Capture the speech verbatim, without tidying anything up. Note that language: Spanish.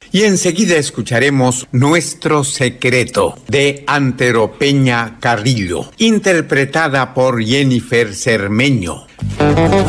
Y enseguida escucharemos Nuestro Secreto de Antero Peña Carrillo, interpretada por Jennifer Cermeño.